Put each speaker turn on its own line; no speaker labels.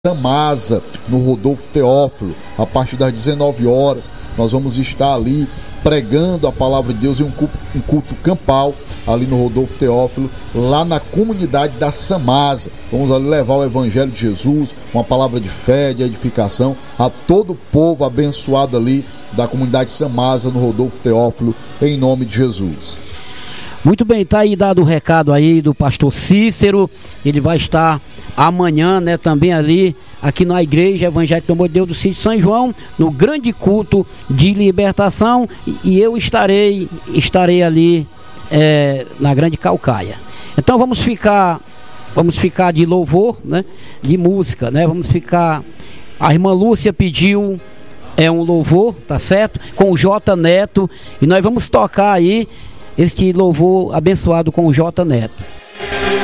Samasa, no Rodolfo Teófilo, a partir das 19 horas, nós vamos estar ali pregando a palavra de Deus em um culto campal, ali no Rodolfo Teófilo, lá na comunidade da Samasa. Vamos ali levar o Evangelho de Jesus, uma palavra de fé, de edificação, a todo o povo abençoado ali da comunidade Samasa, no Rodolfo Teófilo, em nome de Jesus.
Muito bem, tá aí dado o recado aí do pastor Cícero. Ele vai estar amanhã, né, também ali, aqui na Igreja Evangélica do Amor de Deus do Sítio São João, no grande culto de libertação, e eu estarei ali na Grande Calcaia. Então vamos ficar de louvor, né, de música, né, a irmã Lúcia pediu um louvor, tá certo? Com o J Neto, e nós vamos tocar aí este louvor abençoado com o J Neto.